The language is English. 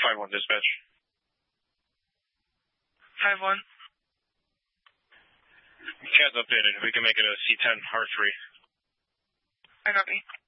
5-1 dispatch. 5-1. CAD's updated. We can make it a C10 R3. I copy.